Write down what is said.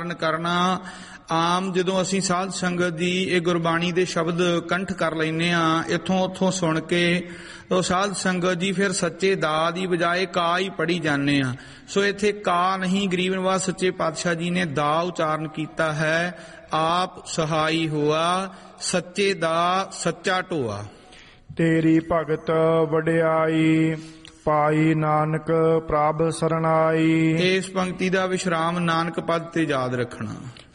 ਕਰਨਾ। ਆਮ ਜਦੋਂ ਅਸੀਂ ਸਾਧ ਸੰਗਤ ਦੀ ਇਹ ਗੁਰਬਾਣੀ ਦੇ ਸ਼ਬਦ ਕੰਠ ਕਰ ਲੈਂਦੇ ਹਾਂ ਇੱਥੋਂ ਉੱਥੋਂ ਸੁਣ ਕੇ, ਉਹ ਸਾਧ ਸੰਗਤ ਜੀ ਫਿਰ ਸੱਚੇ ਦਾ ਦੀ ਬਜਾਏ ਕਾ ਹੀ ਪੜ੍ਹੀ ਜਾਂਦੇ ਆ। ਸੋ ਇੱਥੇ ਕਾ ਨਹੀਂ, ਗਰੀਬ ਨਿਵਾਸ ਸੱਚੇ ਪਾਤਸ਼ਾਹ ਜੀ ਨੇ ਦਾ ਉਚਾਰਨ ਕੀਤਾ ਹੈ। ਆਪ ਸਹਾਈ ਹੋਆ ਸੱਚੇ ਦਾ ਸੱਚਾ ਢੋਆ। ਤੇਰੀ ਭਗਤ ਵਡਿਆਈ ਪਾਈ ਨਾਨਕ ਪ੍ਰਭ ਸਰਨਾਈ। ਇਸ ਪੰਕਤੀ ਦਾ ਵਿਸ਼ਰਾਮ ਨਾਨਕ ਪਦ ਤੇ ਯਾਦ ਰੱਖਣਾ।